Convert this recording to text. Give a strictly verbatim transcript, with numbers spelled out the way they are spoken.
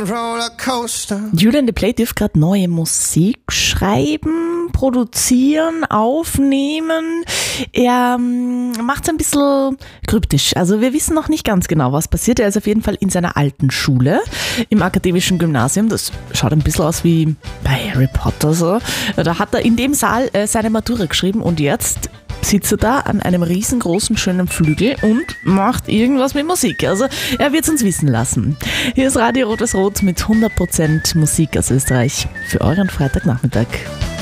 Julian The Play dürfte gerade neue Musik schreiben, produzieren, aufnehmen. Er ähm, macht es ein bisschen kryptisch. Also wir wissen noch nicht ganz genau, was passiert. Er ist auf jeden Fall in seiner alten Schule im akademischen Gymnasium. Das schaut ein bisschen aus wie bei Harry Potter so. Da hat er in dem Saal äh, seine Matura geschrieben und jetzt sitzt er da an einem riesengroßen, schönen Flügel und macht irgendwas mit Musik. Also er wird es uns wissen lassen. Hier ist Radio Rotes Rot mit hundert Prozent Musik aus Österreich für euren Freitagnachmittag.